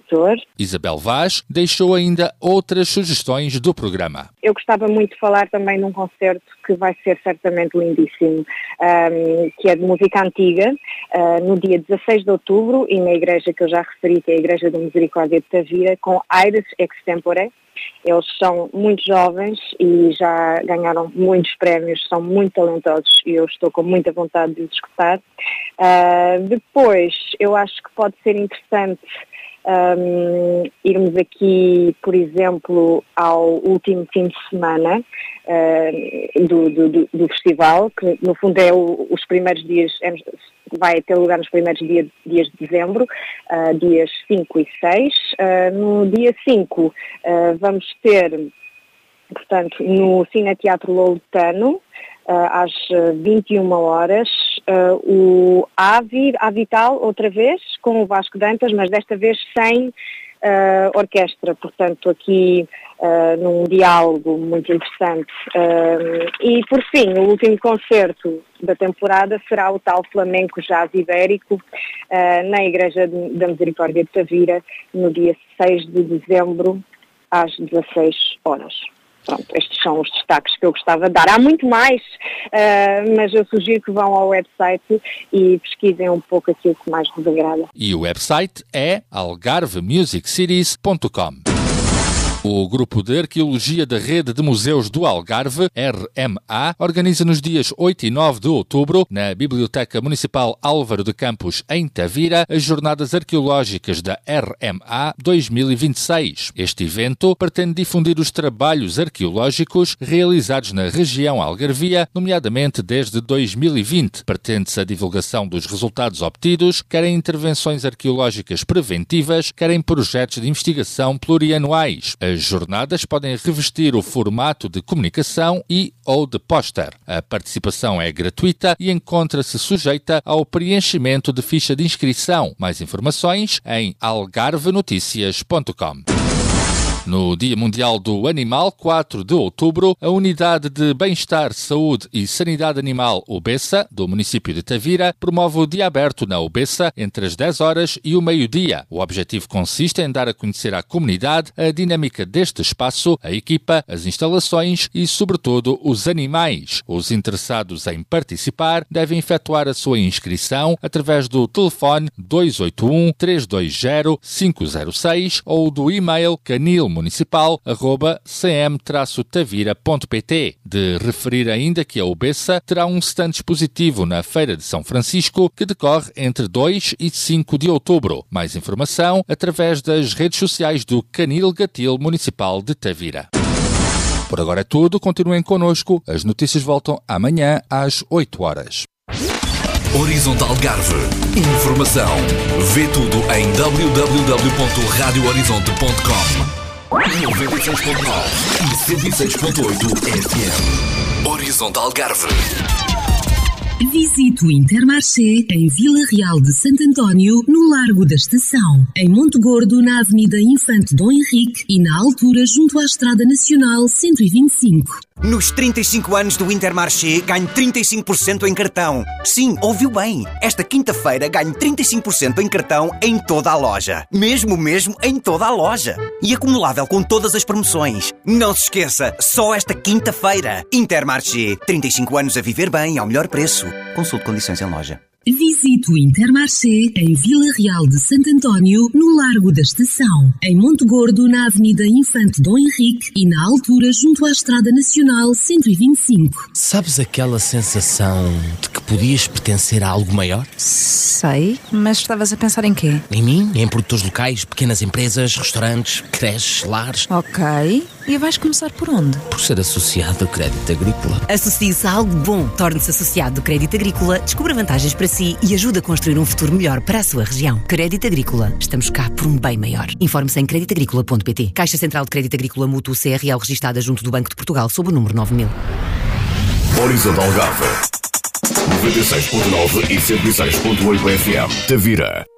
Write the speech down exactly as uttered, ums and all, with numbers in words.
cantor. Isabel Vaz deixou ainda outras sugestões do programa. Eu gostava muito de falar também num concerto que vai ser certamente lindíssimo, um, que é de música antiga, uh, no dia dezasseis de outubro, e na igreja que eu já referi, que é a Igreja da Misericórdia de Tavira, com Aires Extempore. Eles são muito jovens e já ganharam muitos prémios, são muito talentosos e eu estou com muita vontade de os escutar. Uh, depois, eu acho que pode ser interessante um, irmos aqui, por exemplo, ao último fim de semana uh, do, do, do, do festival, que no fundo é o, os primeiros dias, é, vai ter lugar nos primeiros dia, dias de dezembro, uh, dias cinco e seis. Uh, no dia cinco uh, vamos ter, portanto, no Cine Teatro Loutano, uh, às vinte e uma horas, uh, o Avi, Avital, outra vez, com o Vasco Dantas, mas desta vez sem Uh, orquestra, portanto aqui uh, num diálogo muito interessante. Uh, e por fim, o último concerto da temporada será o tal Flamenco Jazz Ibérico uh, na Igreja de, da Misericórdia de Tavira, no dia seis de dezembro, às dezasseis horas. Pronto, estes são os destaques que eu gostava de dar. Há muito mais, uh, mas eu sugiro que vão ao website e pesquisem um pouco aquilo que mais vos agrada. E o website é algarve music cities ponto com. O Grupo de Arqueologia da Rede de Museus do Algarve, R M A, organiza nos dias oito e nove de outubro, na Biblioteca Municipal Álvaro de Campos, em Tavira, as Jornadas Arqueológicas da R M A dois mil e vinte e seis. Este evento pretende difundir os trabalhos arqueológicos realizados na região algarvia, nomeadamente desde dois mil e vinte. Pretende-se a divulgação dos resultados obtidos, quer em intervenções arqueológicas preventivas, quer em projetos de investigação plurianuais. As jornadas podem revestir o formato de comunicação e ou de póster. A participação é gratuita e encontra-se sujeita ao preenchimento de ficha de inscrição. Mais informações em algarve noticias ponto com. No Dia Mundial do Animal, quatro de outubro, a Unidade de Bem-Estar, Saúde e Sanidade Animal UBESA, do município de Tavira, promove o dia aberto na UBESA entre as dez horas e o meio-dia. O objetivo consiste em dar a conhecer à comunidade a dinâmica deste espaço, a equipa, as instalações e, sobretudo, os animais. Os interessados em participar devem efetuar a sua inscrição através do telefone dois oito um, três dois zero, cinco zero seis ou do e-mail canil municipal arroba c m traço tavira ponto p t. De referir ainda que a UBESA terá um stand expositivo na Feira de São Francisco que decorre entre dois e cinco de outubro. Mais informação através das redes sociais do Canil Gatil Municipal de Tavira. Por agora é tudo, continuem connosco. As notícias voltam amanhã às oito horas. Horizontal Algarve. Informação. Vê tudo em w w w ponto radio horizonte ponto com. noventa e seis ponto nove e cento e seis ponto oito F M. Horizontal Algarve. Visite o Intermarché em Vila Real de Santo António, no Largo da Estação. Em Monte Gordo, na Avenida Infante Dom Henrique e na altura junto à Estrada Nacional cento e vinte e cinco. Nos trinta e cinco anos do Intermarché, ganho trinta e cinco por cento em cartão. Sim, ouviu bem. Esta quinta-feira ganho trinta e cinco por cento em cartão em toda a loja. Mesmo, mesmo, em toda a loja. E acumulável com todas as promoções. Não se esqueça, só esta quinta-feira. Intermarché, trinta e cinco anos a viver bem ao melhor preço. Consulte condições em loja. Visite o Intermarché em Vila Real de Santo António, no Largo da Estação. Em Monte Gordo, na Avenida Infante Dom Henrique e na altura junto à Estrada Nacional cento e vinte e cinco. Sabes aquela sensação de que podias pertencer a algo maior? Sei, mas estavas a pensar em quê? Em mim, em produtores locais, pequenas empresas, restaurantes, creches, lares. Ok, e vais começar por onde? Por ser associado ao Crédito Agrícola. Associe-se a algo bom. Torne-se associado do Crédito Agrícola, descubra vantagens para si e ajude a construir um futuro melhor para a sua região. Crédito Agrícola. Estamos cá por um bem maior. Informe-se em crédito agrícola ponto p t. Caixa Central de Crédito Agrícola Mútuo C R L registada junto do Banco de Portugal sob o número nove mil. Horizontal Algarve. noventa e seis ponto nove e cento e seis ponto oito F M. Tavira.